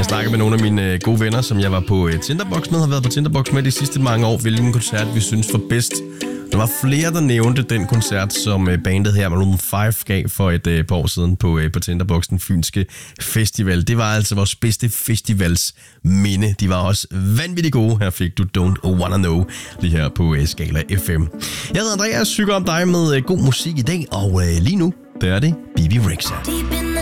snakket med nogle af mine gode venner, som jeg var på Tinderbox med, har været på Tinderbox med de sidste mange år, hvilken koncert vi synes var bedst. Der var flere, der nævnte den koncert, som bandet her, Maroon 5, gav for et par år siden på Tinderbox, den fynske festival. Det var altså vores bedste festivals minde. De var også vanvittigt gode. Her fik du Don't Wanna Know lige her på Skala FM. Jeg hedder Andreas, synger om dig med god musik i dag, og lige nu, der er det Bibi Rexha.